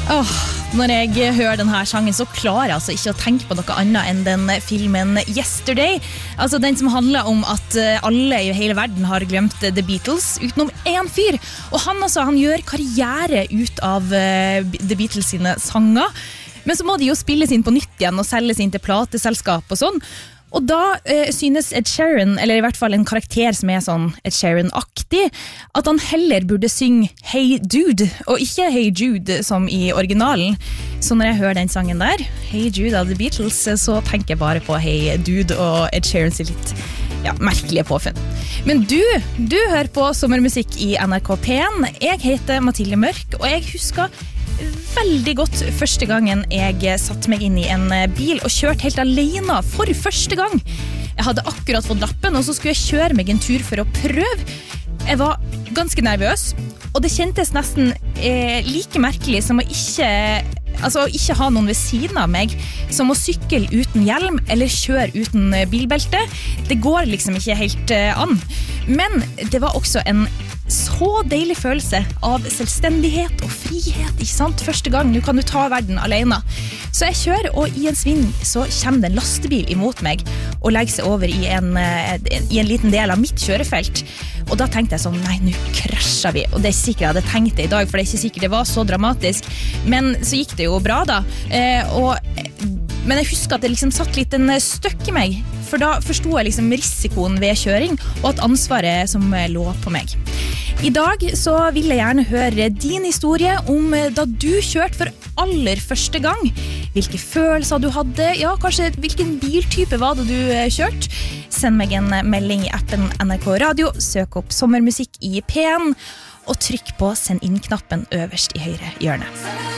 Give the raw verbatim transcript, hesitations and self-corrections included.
Åh, når jeg hører denne sangen så klarer jeg altså ikke å tenke på noe annet enn den filmen Yesterday. Altså den som handler om at alle i hele verden har glemt The Beatles utenom en fyr. Og han, altså, han gjør karriere ut av The Beatles sine sanger. Men så må de jo spilles inn på nytt igjen og selges inn til plateselskap og sånn. Og da eh, synes Ed Sheeran, eller i hvert fall en karakter som er sånn Ed Sheeran-aktig, at han heller burde synge Hey Dude, og ikke Hey Jude som i originalen. Så når jeg hører den sangen der, Hey Jude av The Beatles, så tenker jeg bare på Hey Dude og Ed Sheeran sitt litt ja, merkelige påfunn. Men du, du hører på sommermusikk i N R K P en. Jeg heter Mathilde Mørk, og jeg husker veldig godt første gangen jeg satt meg inn i en bil og kjørte helt alene for første gang. Jeg hadde akkurat fått lappen, og så skulle jeg kjøre meg en tur for å prøve. Jeg var ganske nervøs, og det kjentes nesten eh, like merkelig som å ikke, altså, ikke ha noen ved siden av meg, som å sykle uten hjelm eller kjøre uten bilbelte. Det går liksom ikke helt eh, an. Men det var også en så deilig følelse av selvstendighet og frihet, ikke sant? Første gang, nå kan du ta verden alene. Så jeg kjører, og i en sving så kommer det en lastebil imot meg og legger seg over i en, i en liten del av mitt kjørefelt. Og da tenkte jeg sånn, nei, nå krasjer vi. Og det er sikkert jeg hadde tenkt det i dag, for det er ikke sikkert det var så dramatisk. Men så gikk det jo bra da. Eh, og, men jeg husker at det liksom satt litt en støkk i meg, for da forstod jeg liksom risikoen ved kjøring, og at ansvaret som lå på meg. I dag så vil jeg gjerne høre din historie om da du kjørte for aller første gang. Hvilke følelser du hadde, ja, kanskje hvilken biltype var det du kjørte. Send meg en melding i appen N R K Radio, søk opp sommermusikk i P en, og trykk på send inn-knappen øverst i høyre hjørne.